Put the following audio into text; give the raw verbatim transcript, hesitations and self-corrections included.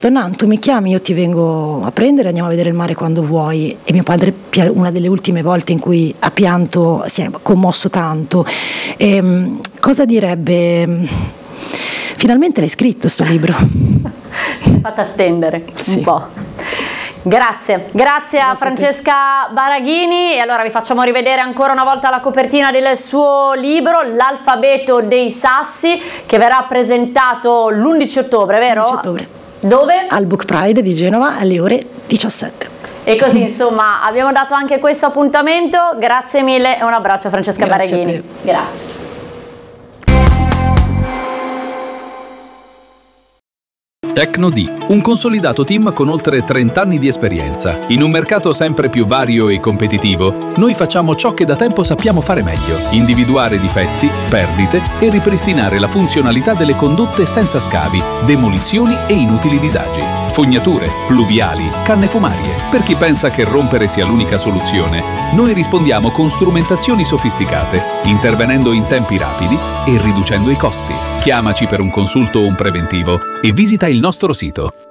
Nanto, mi chiami, io ti vengo a prendere, andiamo a vedere il mare quando vuoi. E mio padre, una delle ultime volte in cui ha pianto, si è commosso tanto. E, cosa direbbe? Finalmente l'hai scritto sto libro. Si è fatta attendere sì. un po'. Grazie, grazie, grazie a Francesca Baraghini. E allora vi facciamo rivedere ancora una volta la copertina del suo libro, L'alfabeto dei sassi, che verrà presentato l'undici ottobre, vero? undici ottobre. Dove? Al Book Pride di Genova alle ore diciassette. E così insomma abbiamo dato anche questo appuntamento. Grazie mille e un abbraccio a Francesca Grazie Baraghini. a te. Grazie. Tecnodì, un consolidato team con oltre trenta anni di esperienza. In un mercato sempre più vario e competitivo, noi facciamo ciò che da tempo sappiamo fare meglio: individuare difetti, perdite e ripristinare la funzionalità delle condotte senza scavi, demolizioni e inutili disagi. Fognature, pluviali, canne fumarie. Per chi pensa che rompere sia l'unica soluzione, noi rispondiamo con strumentazioni sofisticate, intervenendo in tempi rapidi e riducendo i costi. Chiamaci per un consulto o un preventivo e visita il nostro sito